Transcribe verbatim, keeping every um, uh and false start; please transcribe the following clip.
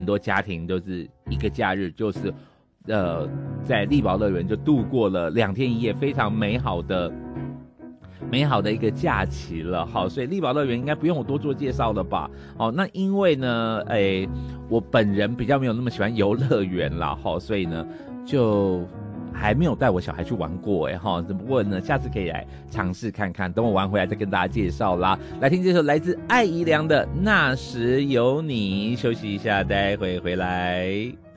很多家庭都是一个假日就是呃在丽宝乐园就度过了两天一夜非常美好的美好的一个假期了。好，所以丽宝乐园应该不用我多做介绍了吧。好，那因为呢诶我本人比较没有那么喜欢游乐园啦，好，所以呢就还没有带我小孩去玩过哎哈，不过呢，下次可以来尝试看看，等我玩回来再跟大家介绍啦。来听这首来自艾怡良的《那时有你》，休息一下，待会回来。